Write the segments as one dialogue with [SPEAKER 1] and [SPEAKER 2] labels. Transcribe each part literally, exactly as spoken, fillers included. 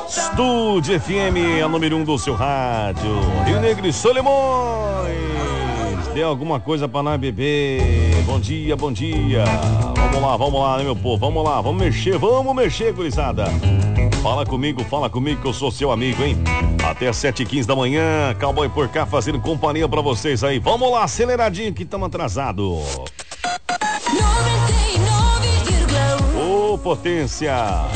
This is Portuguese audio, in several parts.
[SPEAKER 1] Estúdio F M, a número um do seu rádio. Rio Negro e Solimões. Tem alguma coisa pra nós beber? Bom dia, bom dia. Vamos lá, vamos lá, né, meu povo? Vamos lá, vamos mexer, vamos mexer, gurizada. Fala comigo, fala comigo que eu sou seu amigo, hein? Até às sete e quinze da manhã, Cowboy por cá fazendo companhia pra vocês aí. Vamos lá, aceleradinho que estamos atrasados. Ô, oh, potência.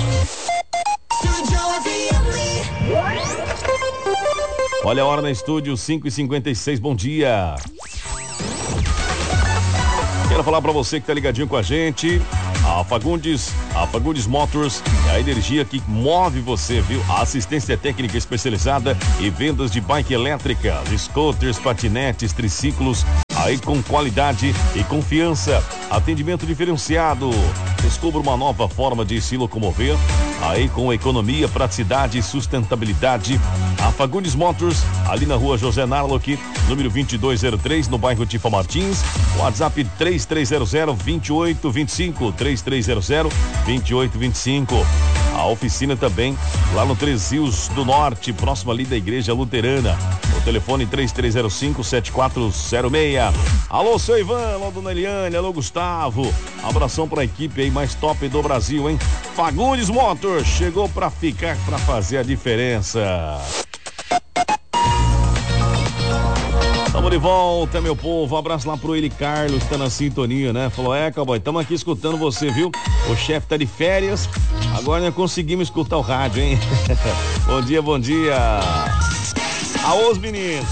[SPEAKER 1] Olha a hora na estúdio, cinco e cinquenta e seis, bom dia. Quero falar pra você que tá ligadinho com a gente. A Fagundes, a Fagundes Motors é a energia que move você, viu? A assistência técnica especializada e vendas de bike elétrica, scooters, patinetes, triciclos, aí com qualidade e confiança. Atendimento diferenciado. Descubra uma nova forma de se locomover, aí com economia, praticidade e sustentabilidade. A Fagundes Motors, ali na rua José Narlock, número vinte e dois zero três, no bairro Tifa Martins. WhatsApp três três zero zero, dois oito dois cinco, três três zero zero, dois oito dois cinco. A oficina também lá no Três Rios do Norte, próximo ali da Igreja Luterana. O telefone três três zero cinco, sete quatro zero seis. Alô, seu Ivan, alô, dona Eliane, alô, Gustavo. Abração pra equipe aí mais top do Brasil, hein? Fagundes Motors chegou pra ficar, pra fazer a diferença. Tamo de volta, meu povo. Um abraço lá pro ele, Carlos, tá na sintonia, né? Falou, é, Cowboy, tamo aqui escutando você, viu? O chefe tá de férias, agora nós conseguimos escutar o rádio, hein? Bom dia, bom dia. Aô, os meninos.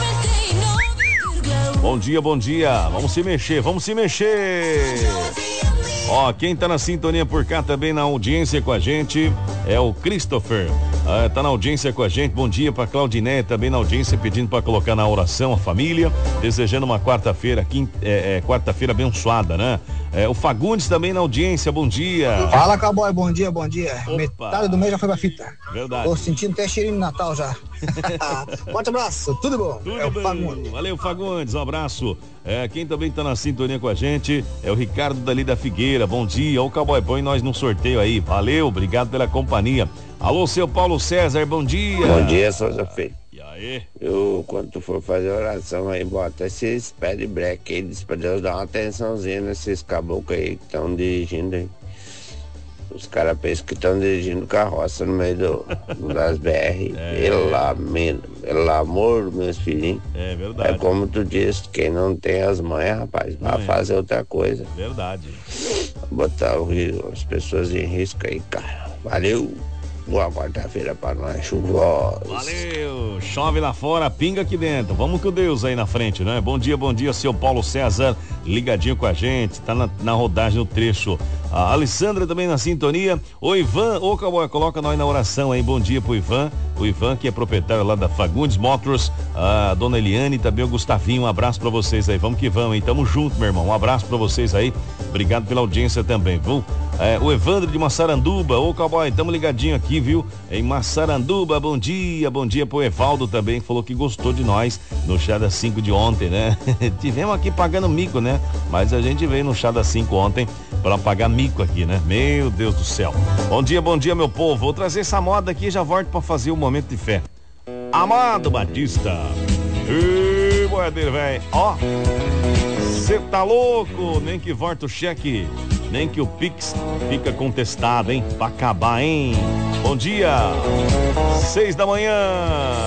[SPEAKER 1] Bom dia, bom dia. Vamos se mexer, vamos se mexer. Ó, quem tá na sintonia por cá também na audiência com a gente é o Christopher. Ah, tá na audiência com a gente. Bom dia pra Claudiné, também na audiência, pedindo pra colocar na oração a família, desejando uma quarta-feira, quinta, é, é, quarta-feira abençoada, né? É, o Fagundes também na audiência, bom dia.
[SPEAKER 2] Fala, Cowboy, bom dia, bom dia.
[SPEAKER 1] Opa.
[SPEAKER 2] Metade do mês já foi pra fita.
[SPEAKER 1] Verdade.
[SPEAKER 2] Tô sentindo até cheirinho de Natal já. Forte abraço, tudo bom?
[SPEAKER 1] Tudo
[SPEAKER 2] é o
[SPEAKER 1] bem.
[SPEAKER 2] Fagundes.
[SPEAKER 1] Valeu, Fagundes, um abraço. É, quem também tá na sintonia com a gente é o Ricardo dali da Figueira, bom dia. O Cowboy põe nós num sorteio aí, valeu, obrigado pela companhia. Alô, seu Paulo César, bom dia.
[SPEAKER 3] Bom dia, Souza Feio.
[SPEAKER 1] E aí?
[SPEAKER 3] Eu, quando tu for fazer oração aí, bota esses pé de breque aí, diz pra Deus dar uma atençãozinha nesses caboclos aí que estão dirigindo aí. Os caras pensam que estão dirigindo carroça no meio do, das B R. É. Pelo, amor, pelo amor, meus filhinhos.
[SPEAKER 1] É verdade.
[SPEAKER 3] É como tu disse, quem não tem as mães, rapaz, vai é. fazer outra coisa.
[SPEAKER 1] Verdade.
[SPEAKER 3] Botar o, as pessoas em risco aí, cara. Valeu. Boa quarta-feira pra nós, chuvosa.
[SPEAKER 1] Valeu, chove lá fora, pinga aqui dentro. Vamos com Deus aí na frente, né? Bom dia, bom dia, seu Paulo César, ligadinho com a gente, tá na, na rodagem no trecho. A Alessandra também na sintonia. O Ivan, ô Cowboy, coloca nós na oração aí. Bom dia pro Ivan. O Ivan, que é proprietário lá da Fagundes Motors. A dona Eliane e também o Gustavinho. Um abraço pra vocês aí. Vamos que vamos, hein? Tamo junto, meu irmão. Um abraço pra vocês aí. Obrigado pela audiência também, viu? É, o Evandro de Massaranduba. Ô Cowboy, tamo ligadinho aqui, viu? Em Massaranduba, bom dia. Bom dia pro Evaldo também, que falou que gostou de nós no chá das cinco de ontem, né? Tivemos aqui pagando mico, né? Mas a gente veio no chá das cinco ontem pra pagar mico aqui, né? Meu Deus do céu. Bom dia, bom dia, meu povo. Vou trazer essa moda aqui e já volto pra fazer o momento de fé. Amado Batista. Ê, boiadeiro, velho. Ó, cê tá louco? Nem que volta o cheque, nem que o Pix fica contestado, hein? Pra acabar, hein? Bom dia. Seis da manhã.